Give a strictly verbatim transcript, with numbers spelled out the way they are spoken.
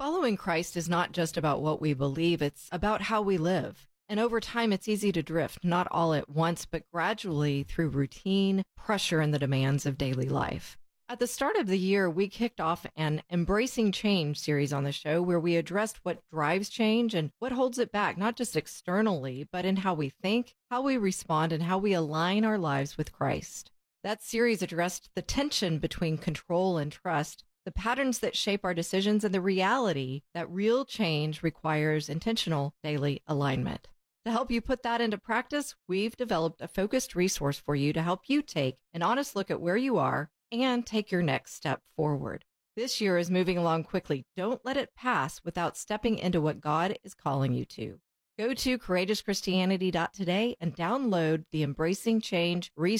Following Christ is not just about what we believe, it's about how we live. And over time, it's easy to drift, not all at once, but gradually through routine, pressure, and the demands of daily life. At the start of the year, we kicked off an Embracing Change series on the show where we addressed what drives change and what holds it back, not just externally, but in how we think, how we respond, and how we align our lives with Christ. That series addressed the tension between control and trust, the patterns that shape our decisions, and the reality that real change requires intentional daily alignment. To help you put that into practice, we've developed a focused resource for you to help you take an honest look at where you are and take your next step forward. This year is moving along quickly. Don't let it pass without stepping into what God is calling you to. Go to courageous christianity dot today and download the Embracing Change resource